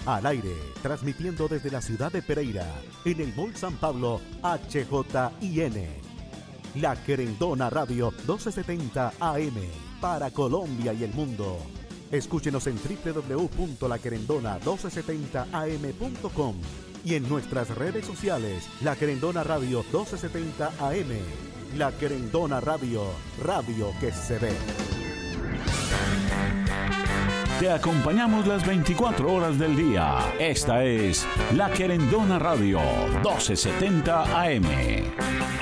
Al aire, transmitiendo desde la ciudad de Pereira, en el Mall San Pablo, HJIN. La Querendona Radio 1270 AM, para Colombia y el mundo. Escúchenos en www.laquerendona1270am.com y en nuestras redes sociales, La Querendona Radio 1270 AM. La Querendona Radio, radio que se ve. Te acompañamos las 24 horas del día. Esta es La Querendona Radio 1270 AM.